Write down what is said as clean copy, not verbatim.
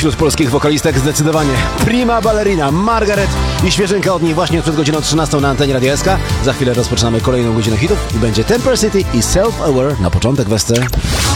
wśród polskich wokalistek zdecydowanie. Prima ballerina Margaret i świeżynka od niej właśnie przed godziną 13 na antenie Radio SK. Za chwilę rozpoczynamy kolejną godzinę hitów i będzie Temper City i Self Aware na początek, Wesce.